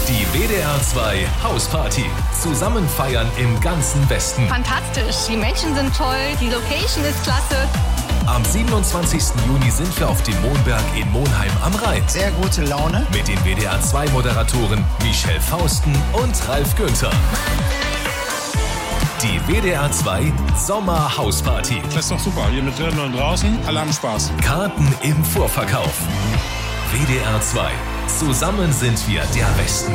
Die WDR 2 Hausparty. Zusammen feiern im ganzen Westen. Fantastisch, die Menschen sind toll, die Location ist klasse. Am 27. Juni sind wir auf dem Monberg in Monheim am Rhein. Sehr gute Laune. Mit den WDR 2 Moderatoren Michelle Fausten und Ralf Günther. Die WDR 2 Sommer-Hausparty. Das ist doch super. Hier mit drinnen und draußen. Alle haben Spaß. Karten im Vorverkauf. WDR 2. Zusammen sind wir der Westen.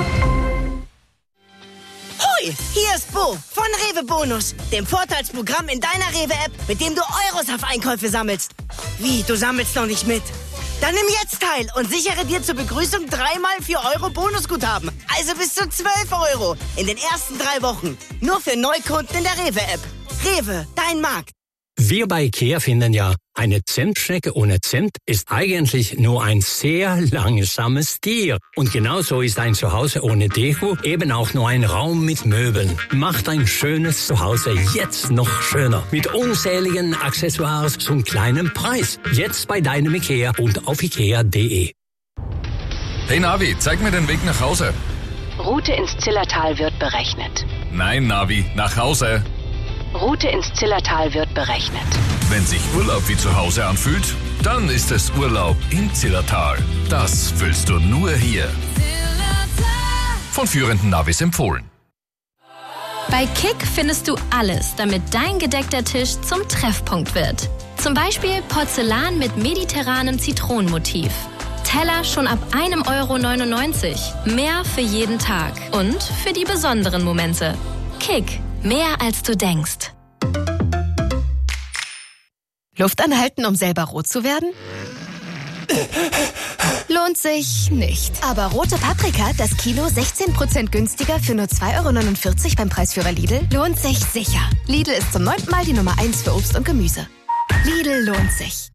Hoi, hier ist Bo von Rewe Bonus, dem Vorteilsprogramm in deiner Rewe-App, mit dem du Euros auf Einkäufe sammelst. Wie, du sammelst noch nicht mit? Dann nimm jetzt teil und sichere dir zur Begrüßung 3x 4 Euro Bonusguthaben. Also bis zu 12 Euro in den ersten 3 Wochen. Nur für Neukunden in der Rewe-App. Rewe, dein Markt. Wir bei IKEA finden ja, eine Zentschnecke ohne Zimt ist eigentlich nur ein sehr langsames Tier. Und genauso ist ein Zuhause ohne Deko eben auch nur ein Raum mit Möbeln. Macht ein schönes Zuhause jetzt noch schöner. Mit unzähligen Accessoires zum kleinen Preis. Jetzt bei deinem IKEA und auf ikea.de. Hey Navi, zeig mir den Weg nach Hause. Route ins Zillertal wird berechnet. Nein, Navi, nach Hause. Route ins Zillertal wird berechnet. Wenn sich Urlaub wie zu Hause anfühlt, dann ist es Urlaub im Zillertal. Das fühlst du nur hier. Von führenden Navis empfohlen. Bei Kick findest du alles, damit dein gedeckter Tisch zum Treffpunkt wird. Zum Beispiel Porzellan mit mediterranem Zitronenmotiv. Teller schon ab 1,99 €. Mehr für jeden Tag und für die besonderen Momente. Kick. Mehr als du denkst. Luft anhalten, um selber rot zu werden? Lohnt sich nicht. Aber rote Paprika, das Kilo 16% günstiger für nur 2,49 € beim Preisführer Lidl, lohnt sich sicher. Lidl ist zum 9. Mal die Nummer 1 für Obst und Gemüse. Lidl lohnt sich.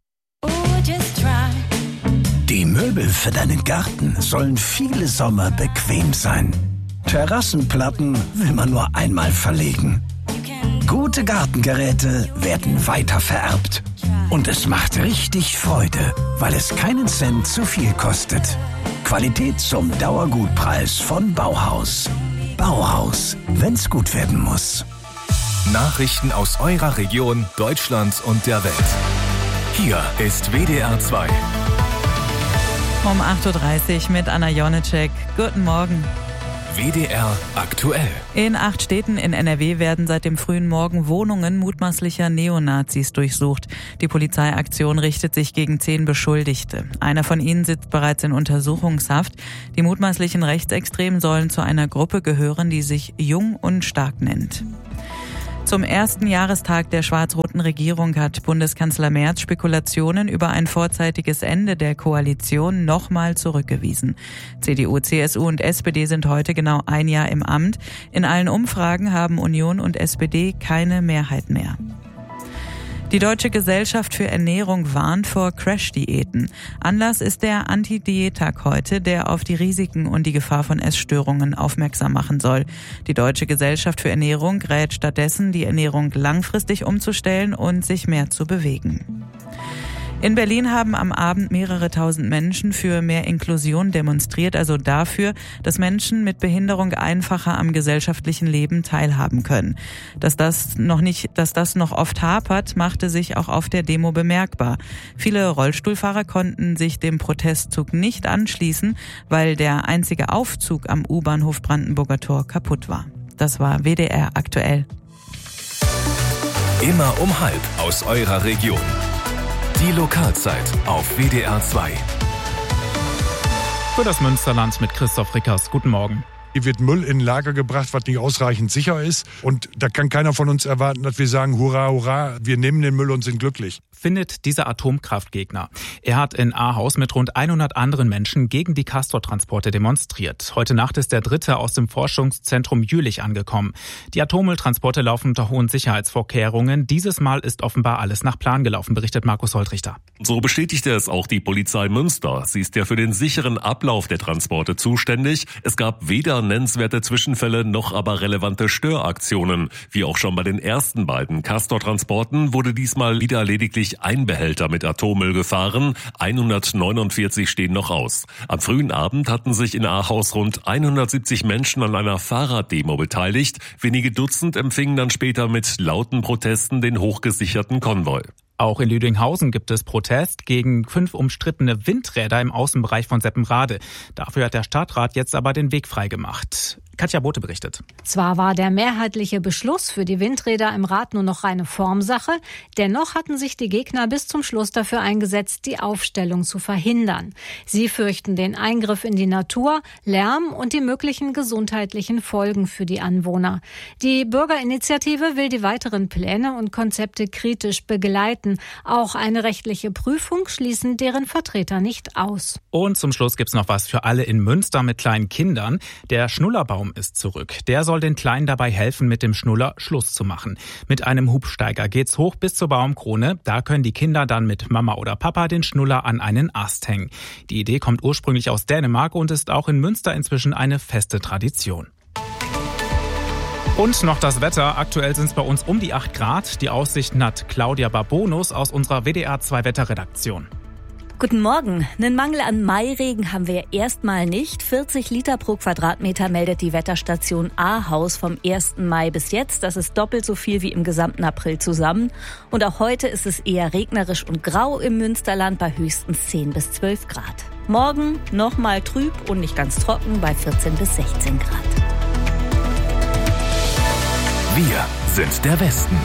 Die Möbel für deinen Garten sollen viele Sommer bequem sein. Terrassenplatten will man nur einmal verlegen. Gute Gartengeräte werden weiter vererbt. Und es macht richtig Freude, weil es keinen Cent zu viel kostet. Qualität zum Dauergutpreis von Bauhaus. Bauhaus, wenn's gut werden muss. Nachrichten aus eurer Region, Deutschland und der Welt. Hier ist WDR 2. Um 8:30 Uhr mit Anna Jonitschek. Guten Morgen. WDR aktuell. In 8 Städten in NRW werden seit dem frühen Morgen Wohnungen mutmaßlicher Neonazis durchsucht. Die Polizeiaktion richtet sich gegen 10 Beschuldigte. Einer von ihnen sitzt bereits in Untersuchungshaft. Die mutmaßlichen Rechtsextremen sollen zu einer Gruppe gehören, die sich Jung und Stark nennt. Zum ersten Jahrestag der schwarz-roten Regierung hat Bundeskanzler Merz Spekulationen über ein vorzeitiges Ende der Koalition nochmal zurückgewiesen. CDU, CSU und SPD sind heute genau ein Jahr im Amt. In allen Umfragen haben Union und SPD keine Mehrheit mehr. Die Deutsche Gesellschaft für Ernährung warnt vor Crash-Diäten. Anlass ist der Anti-Diät-Tag heute, der auf die Risiken und die Gefahr von Essstörungen aufmerksam machen soll. Die Deutsche Gesellschaft für Ernährung rät stattdessen, die Ernährung langfristig umzustellen und sich mehr zu bewegen. In Berlin haben am Abend mehrere tausend Menschen für mehr Inklusion demonstriert, also dafür, dass Menschen mit Behinderung einfacher am gesellschaftlichen Leben teilhaben können. Dass das noch oft hapert, machte sich auch auf der Demo bemerkbar. Viele Rollstuhlfahrer konnten sich dem Protestzug nicht anschließen, weil der einzige Aufzug am U-Bahnhof Brandenburger Tor kaputt war. Das war WDR aktuell. Immer um 12:30 aus eurer Region. Die Lokalzeit auf WDR 2. Für das Münsterland mit Christoph Rickers. Guten Morgen. Hier wird Müll in ein Lager gebracht, was nicht ausreichend sicher ist. Und da kann keiner von uns erwarten, dass wir sagen, hurra, hurra, wir nehmen den Müll und sind glücklich. Findet dieser Atomkraftgegner. Er hat in Ahaus mit rund 100 anderen Menschen gegen die Castor-Transporte demonstriert. Heute Nacht ist der Dritte aus dem Forschungszentrum Jülich angekommen. Die Atommülltransporte laufen unter hohen Sicherheitsvorkehrungen. Dieses Mal ist offenbar alles nach Plan gelaufen, berichtet Markus Holtrichter. So bestätigte es auch die Polizei Münster. Sie ist ja für den sicheren Ablauf der Transporte zuständig. Es gab weder nennenswerte Zwischenfälle noch aber relevante Störaktionen. Wie auch schon bei den ersten beiden Castor-Transporten wurde diesmal wieder lediglich lediglich ein Behälter mit Atommüll gefahren, 149 stehen noch aus. Am frühen Abend hatten sich in Ahaus rund 170 Menschen an einer Fahrraddemo beteiligt. Wenige Dutzend empfingen dann später mit lauten Protesten den hochgesicherten Konvoi. Auch in Lüdinghausen gibt es Protest gegen 5 umstrittene Windräder im Außenbereich von Seppenrade. Dafür hat der Stadtrat jetzt aber den Weg freigemacht. Katja Bote berichtet. Zwar war der mehrheitliche Beschluss für die Windräder im Rat nur noch reine Formsache, dennoch hatten sich die Gegner bis zum Schluss dafür eingesetzt, die Aufstellung zu verhindern. Sie fürchten den Eingriff in die Natur, Lärm und die möglichen gesundheitlichen Folgen für die Anwohner. Die Bürgerinitiative will die weiteren Pläne und Konzepte kritisch begleiten. Auch eine rechtliche Prüfung schließen deren Vertreter nicht aus. Und zum Schluss gibt's noch was für alle in Münster mit kleinen Kindern. Der Schnullerbaum ist zurück. Der soll den Kleinen dabei helfen, mit dem Schnuller Schluss zu machen. Mit einem Hubsteiger geht's hoch bis zur Baumkrone. Da können die Kinder dann mit Mama oder Papa den Schnuller an einen Ast hängen. Die Idee kommt ursprünglich aus Dänemark und ist auch in Münster inzwischen eine feste Tradition. Und noch das Wetter. Aktuell sind es bei uns um die 8 Grad. Die Aussichten hat Claudia Barbonus aus unserer WDR 2 Wetterredaktion. Guten Morgen. Einen Mangel an Mairegen haben wir erstmal nicht. 40 Liter pro Quadratmeter meldet die Wetterstation Ahaus vom 1. Mai bis jetzt. Das ist doppelt so viel wie im gesamten April zusammen. Und auch heute ist es eher regnerisch und grau im Münsterland bei höchstens 10 bis 12 Grad. Morgen nochmal trüb und nicht ganz trocken bei 14 bis 16 Grad. Wir sind der Westen.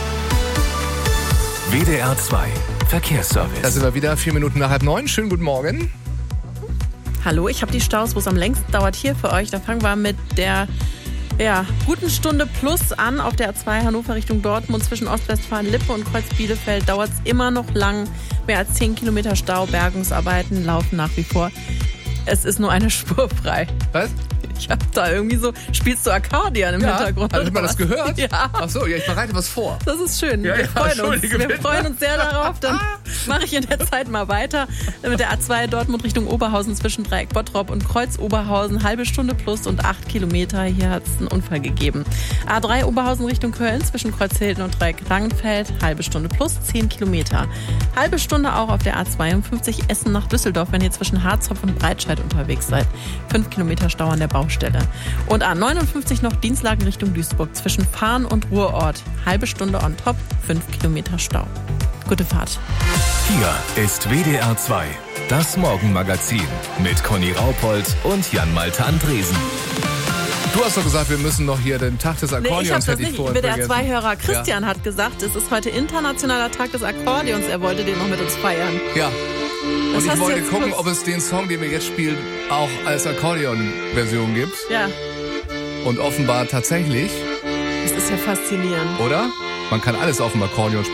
WDR 2 Verkehrsservice. Da sind wir wieder, 4 Minuten nach 8:30. Schönen guten Morgen. Hallo, ich habe die Staus, wo es am längsten dauert, hier für euch. Da fangen wir mit der guten Stunde plus an. Auf der A2 Hannover Richtung Dortmund zwischen Ostwestfalen-Lippe und Kreuz-Bielefeld dauert es immer noch lang. Mehr als 10 Kilometer Stau, Bergungsarbeiten laufen nach wie vor. Es ist nur eine Spur frei. Was? Ich hab da irgendwie so, spielst du Akkordeon im Hintergrund? Hat man das gehört? Ja. Ach so, ich bereite was vor. Das ist schön. Ja, wir freuen uns. bitte. Wir freuen uns sehr darauf. Dann mache ich in der Zeit mal weiter mit der A2 Dortmund Richtung Oberhausen zwischen Dreieck Bottrop und Kreuz Oberhausen. Halbe Stunde plus und 8 Kilometer. Hier hat es einen Unfall gegeben. A3 Oberhausen Richtung Köln zwischen Kreuzhilden und Dreieck Langenfeld. Halbe Stunde plus 10 Kilometer. Halbe Stunde auch auf der A52 Essen nach Düsseldorf, wenn ihr zwischen Harzopf und Breitscheid unterwegs seid. 5 Kilometer Stau an der Baustelle. Und A59 noch Dienstlagen Richtung Duisburg zwischen Fahn und Ruhrort. Halbe Stunde on top, 5 Kilometer Stau. Gute Fahrt. Hier ist WDR 2, das Morgenmagazin mit Conny Raupold und Jan-Malte Andresen. Du hast doch gesagt, wir müssen noch hier den Tag des Akkordeons. Nee, ich habe das nicht. WDR-2-Hörer Christian hat gesagt, es ist heute internationaler Tag des Akkordeons. Er wollte den noch mit uns feiern. Ja. Und ich wollte gucken, ob es den Song, den wir jetzt spielen, auch als Akkordeon-Version gibt. Ja. Und offenbar tatsächlich. Das ist ja faszinierend. Oder? Man kann alles auf dem Akkordeon spielen.